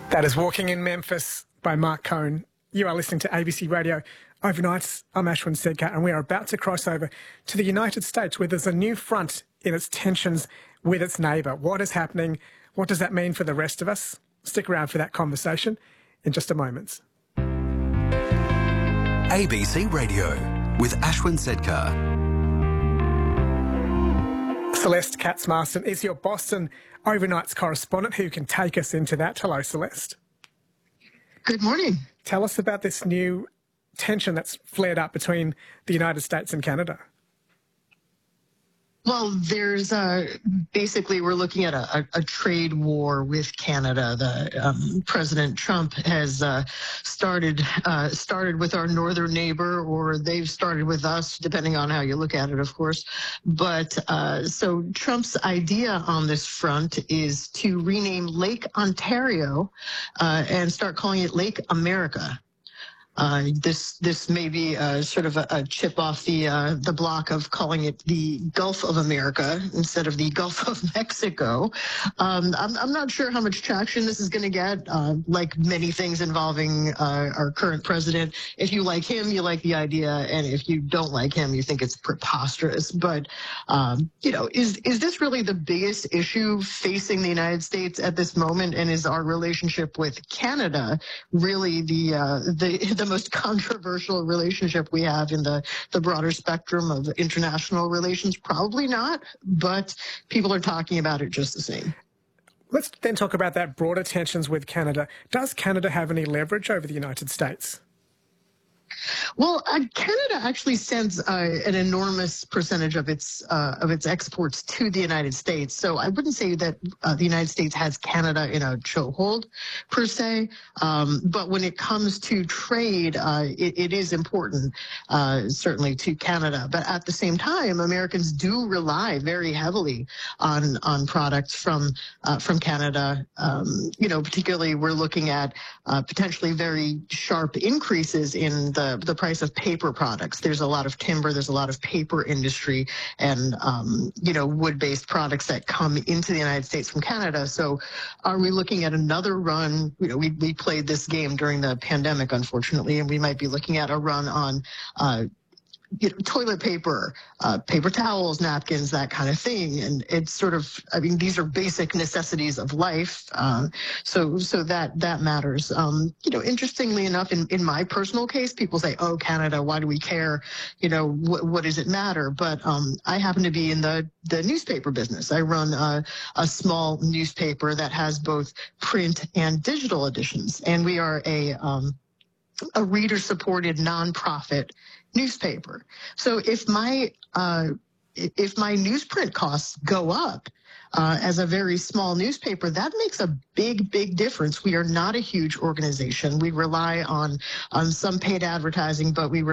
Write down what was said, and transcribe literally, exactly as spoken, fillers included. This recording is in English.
That is Walking in Memphis by Mark Cohn. You are listening to A B C Radio Overnights. I'm Ashwin Sedkar, and we are about to cross over to the United States, where there's a new front in its tensions with its neighbour. What is happening? What does that mean for the rest of us? Stick around for that conversation in just a moment. A B C Radio with Ashwin Sedkar. Celeste Katz-Marston is your Boston Overnights correspondent who can take us into that. Hello, Celeste. Good morning. Tell us about this new tension that's flared up between the United States and Canada. Well, there's uh, basically we're looking at a, a, a trade war with Canada. The um, President Trump has uh, started uh, started with our northern neighbor, or they've started with us, depending on how you look at it, of course. But uh, so Trump's idea on this front is to rename Lake Ontario uh, and start calling it Lake America. Uh, this this may be uh, sort of a, a chip off the uh, the block of calling it the Gulf of America instead of the Gulf of Mexico. Um, I'm, I'm not sure how much traction this is going to get. Uh, like many things involving uh, our current president, if you like him, you like the idea, and if you don't like him, you think it's preposterous. But um, you know, is is this really the biggest issue facing the United States at this moment? And is our relationship with Canada really the uh, the the most controversial relationship we have in the, the broader spectrum of international relations? Probably not, but people are talking about it just the same. Let's then talk about that broader tensions with Canada. Does Canada have any leverage over the United States? Well, uh, Canada actually sends uh, an enormous percentage of its uh, of its exports to the United States. So I wouldn't say that uh, the United States has Canada in a chokehold per se. Um, but when it comes to trade, uh, it, it is important, uh, certainly to Canada. But at the same time, Americans do rely very heavily on on products from uh, from Canada. Um, you know, particularly we're looking at uh, potentially very sharp increases in the the price of paper products. There's a lot of timber, there's a lot of paper industry and, um, you know, wood-based products that come into the United States from Canada. So are we looking at another run? You know, we, we played this game during the pandemic, unfortunately, and we might be looking at a run on uh, you know, toilet paper, uh, paper towels, napkins, that kind of thing. And it's sort of, I mean, these are basic necessities of life. Uh, so so that that matters. Um, you know, interestingly enough, in, in my personal case, people say, oh, Canada, why do we care? You know, wh what does it matter? But um, I happen to be in the, the newspaper business. I run a, a small newspaper that has both print and digital editions. And we are a, um, a reader-supported nonprofit newspaper. So if my uh, if my newsprint costs go up uh, as a very small newspaper, that makes a big, big difference. We are not a huge organization. We rely on on some paid advertising, but we